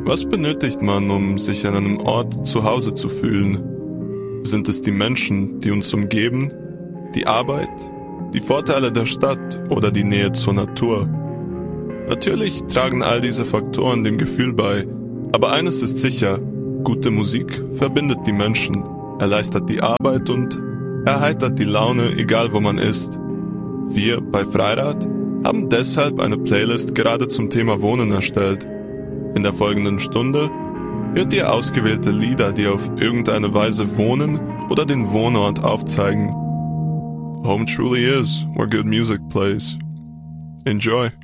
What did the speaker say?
Was benötigt man, um sich an einem Ort zu Hause zu fühlen? Sind es die Menschen, die uns umgeben, die Arbeit, die Vorteile der Stadt oder die Nähe zur Natur? Natürlich tragen all diese Faktoren dem Gefühl bei, aber eines ist sicher, gute Musik verbindet die Menschen, erleichtert die Arbeit und erheitert die Laune, egal wo man ist. Wir bei Freirad haben deshalb eine Playlist gerade zum Thema Wohnen erstellt. In der folgenden Stunde hört ihr ausgewählte Lieder, die auf irgendeine Weise Wohnen oder den Wohnort aufzeigen. Home truly is where good music plays. Enjoy!